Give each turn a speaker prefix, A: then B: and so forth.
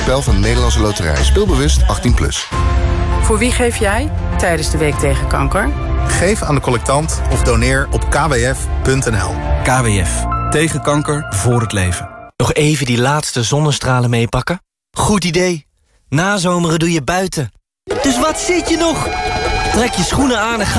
A: spel van de Nederlandse Loterij. Speelbewust 18+.
B: Voor wie geef jij tijdens de Week tegen Kanker?
C: Geef aan de collectant of doneer op kwf.nl.
D: KWF. Tegen kanker, voor het leven.
E: Nog even die laatste zonnestralen meepakken? Goed idee. Nazomeren doe je buiten. Dus wat zit je nog? Trek je schoenen aan en ga